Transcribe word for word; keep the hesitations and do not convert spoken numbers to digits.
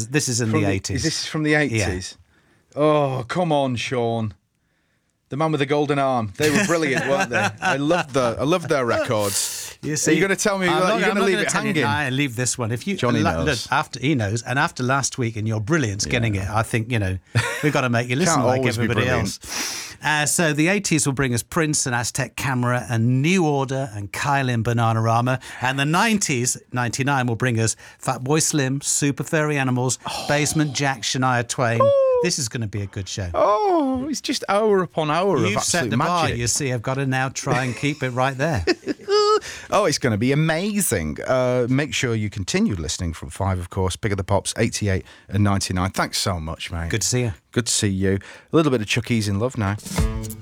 is this is in From the eighties. Is this from the eighties? Oh, come on, Sean. The Man with the Golden Arm. They were brilliant, weren't they? I loved the I loved their records. You see, Are you going to tell me I'm that not, you're going to leave gonna it tell you- hanging? no, I leave this one. If you Johnny la- knows. look, after he knows, and after last week and your brilliance getting it, I think you know we've got to make you listen Can't like always be everybody brilliant. else. Uh, so the eighties will bring us Prince and Aztec Camera and New Order and Kyle in Bananarama, and the nineties, ninety-nine, will bring us Fatboy Slim, Super Furry Animals, Oh. Basement Jack, Shania Twain. This is going to be a good show. Oh, it's just hour upon hour You've of set absolute the bar, magic. you see. I've got to now try and keep it right there. Oh, it's going to be amazing. Uh, make sure you continue listening from five, of course. Bigger the Pops, eighty-eight and ninety-nine. Thanks so much, mate. Good to see you. Good to see you. A little bit of Chucky's in love now.